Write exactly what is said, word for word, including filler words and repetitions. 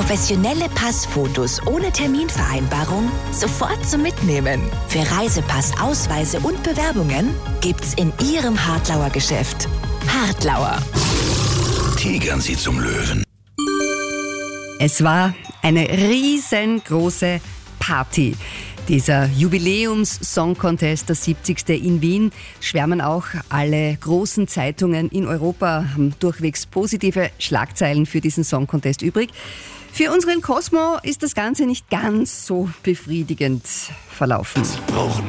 Professionelle Passfotos ohne Terminvereinbarung sofort zum Mitnehmen. Für Reisepass, Ausweise und Bewerbungen gibt's in Ihrem Hartlauer Geschäft. Hartlauer. Tigern Sie zum Löwen. Es war eine riesengroße Party. Dieser Jubiläums-Song-Contest, der siebzigste in Wien, schwärmen auch alle großen Zeitungen in Europa, haben durchwegs positive Schlagzeilen für diesen Song-Contest übrig. Für unseren Cosmo ist das Ganze nicht ganz so befriedigend verlaufen.